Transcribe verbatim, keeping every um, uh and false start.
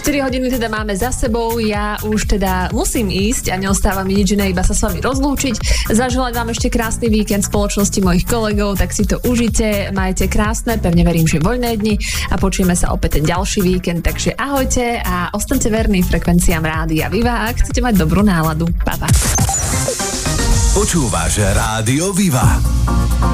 štyri hodiny teda máme za sebou, ja už teda musím ísť a neostáva mi nič iné, iba sa s vami rozlúčiť. Zaželať vám ešte krásny víkend v spoločnosti mojich kolegov, tak si to užite, majte krásne, pevne verím, že voľné dni a počujeme sa opäť ten ďalší víkend, takže ahojte a ostaňte verní frekvenciám Rádia Viva, ak chcete mať dobrú náladu. Pa, pa. Počúvaš Rádio Viva.